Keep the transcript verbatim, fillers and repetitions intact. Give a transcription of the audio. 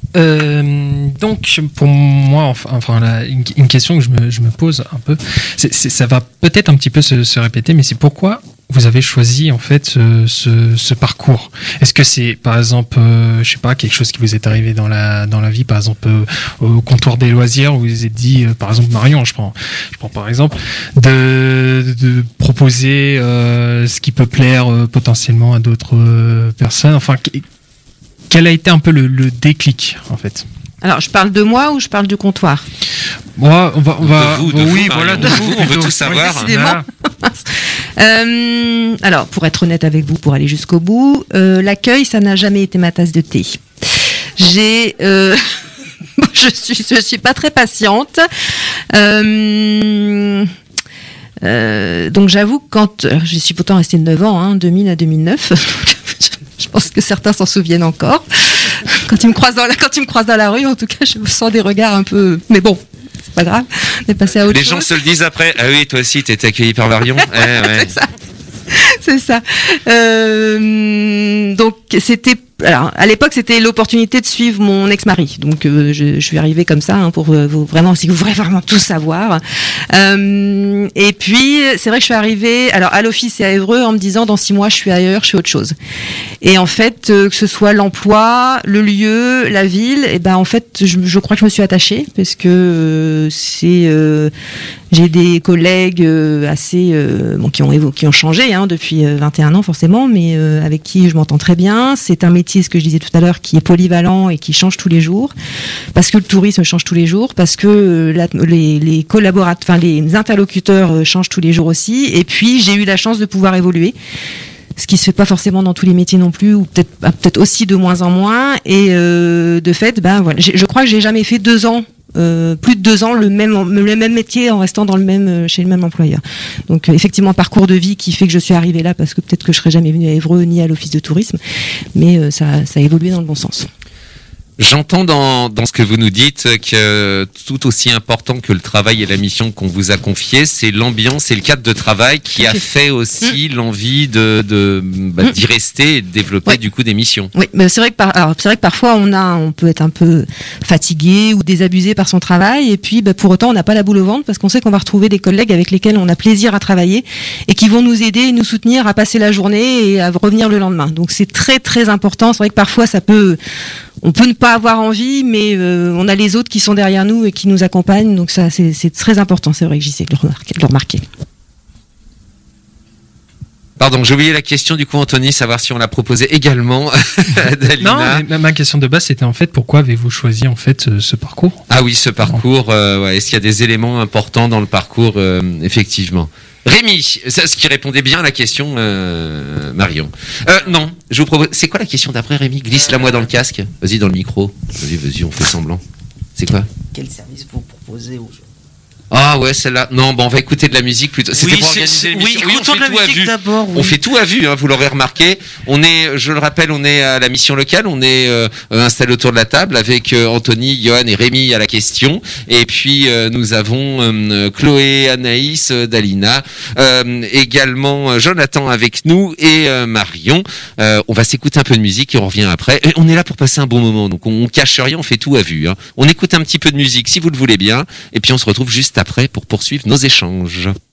Euh, donc pour moi, enfin, enfin là, une, une question que je me, je me pose un peu, c'est, c'est, ça va peut-être un petit peu se, se répéter, mais c'est pourquoi vous avez choisi en fait ce, ce, ce parcours. Est-ce que c'est par exemple, euh, je sais pas, quelque chose qui vous est arrivé dans la dans la vie, par exemple euh, au comptoir des loisirs, où vous vous êtes dit, euh, par exemple Marion, je prends, je prends par exemple, de, de proposer euh, ce qui peut plaire euh, potentiellement à d'autres euh, personnes. Enfin, quel a été un peu le, le déclic en fait? Alors, je parle de moi ou je parle du comptoir? Moi, on va, on va, de vous, de oui, vous, voilà, de vous, on veut tout savoir. Décidément. euh, alors, pour être honnête avec vous, pour aller jusqu'au bout, euh, l'accueil, ça n'a jamais été ma tasse de thé. J'ai, euh, je suis, je suis pas très patiente. Euh, euh, donc, j'avoue que quand, alors, j'y suis pourtant restée neuf ans, hein, deux mille à deux mille neuf. Je pense que certains s'en souviennent encore. Quand ils me croisent dans la, quand ils me croisent dans la rue, en tout cas, je sens des regards un peu, mais bon, c'est pas grave. On est passé à autre Les chose. gens se le disent après. Ah oui, toi aussi, t'es accueilli par Marion. Eh, ouais. C'est ça. C'est ça. Euh, donc c'était, alors à l'époque c'était l'opportunité de suivre mon ex-mari. Donc euh, je, je suis arrivée comme ça hein, pour euh, vous, vraiment, si vous voulez vraiment tout savoir. Euh, et puis c'est vrai que je suis arrivée, alors à l'office et à Évreux en me disant dans six mois je suis ailleurs, je fais autre chose. Et en fait euh, que ce soit l'emploi, le lieu, la ville, et ben en fait je, je crois que je me suis attachée parce que euh, c'est euh, j'ai des collègues euh, assez euh, bon qui ont évo- qui ont changé hein, depuis euh, vingt et un ans forcément, mais euh, avec qui je m'entends très bien. C'est un métier, ce que je disais tout à l'heure, qui est polyvalent et qui change tous les jours, parce que le tourisme change tous les jours, parce que euh, la, les, les collaborateurs, enfin les interlocuteurs euh, changent tous les jours aussi. Et puis j'ai eu la chance de pouvoir évoluer. Ce qui se fait pas forcément dans tous les métiers non plus, ou peut-être peut-être aussi de moins en moins. Et euh, de fait, ben voilà, j'ai, je crois que j'ai jamais fait deux ans. Euh, plus de deux ans le même le même métier en restant dans le même chez le même employeur. Donc euh, effectivement parcours de vie qui fait que je suis arrivée là, parce que peut-être que je serais jamais venue à Évreux ni à l'office de tourisme, mais euh, ça ça a évolué dans le bon sens. J'entends dans, dans ce que vous nous dites que tout aussi important que le travail et la mission qu'on vous a confiée, c'est l'ambiance et le cadre de travail qui a fait aussi mmh. l'envie de, de bah, mmh. d'y rester et de développer oui. du coup des missions. Oui, mais c'est vrai que par, alors c'est vrai que parfois on a, on peut être un peu fatigué ou désabusé par son travail, et puis bah, pour autant on n'a pas la boule au ventre parce qu'on sait qu'on va retrouver des collègues avec lesquels on a plaisir à travailler et qui vont nous aider et nous soutenir à passer la journée et à revenir le lendemain. Donc c'est très très important. C'est vrai que parfois ça peut On peut ne pas avoir envie, mais euh, on a les autres qui sont derrière nous et qui nous accompagnent, donc ça c'est, c'est très important, c'est vrai que j'essaie de le remarquer. De le remarquer. Pardon, j'ai oublié la question du coup, Anthony, savoir si on l'a proposé également à Dalina. Non, mais ma question de base c'était en fait pourquoi avez-vous choisi en fait ce, ce parcours? Ah oui, ce parcours, euh, ouais, est-ce qu'il y a des éléments importants dans le parcours, euh, effectivement? Rémi, c'est ce qui répondait bien à la question, euh, Marion. Euh, non, je vous propose. C'est quoi la question d'après, Rémi? Glisse-la moi dans le casque. Vas-y, dans le micro. Vas-y, vas-y, on fait semblant. C'est quoi? Quel service vous proposez aux gens? Ah ouais, celle-là. Non, bon, on va écouter de la musique plutôt. C'était oui, pour c'est, organiser c'est, l'émission. oui, Oui, on fait de la tout à musique vue. d'abord. Oui. On fait tout à vue, hein, vous l'aurez remarqué. On est, je le rappelle, on est à la mission locale. On est euh, installé autour de la table avec euh, Anthony, Johan et Rémi à la question. Et puis euh, nous avons euh, Chloé, Anaïs, euh, Dalina, euh, également euh, Jonathan avec nous et euh, Marion. Euh, on va s'écouter un peu de musique et on revient après. Et on est là pour passer un bon moment, donc on, on cache rien, on fait tout à vue. Hein. On écoute un petit peu de musique si vous le voulez bien. Et puis on se retrouve juste après pour poursuivre nos échanges.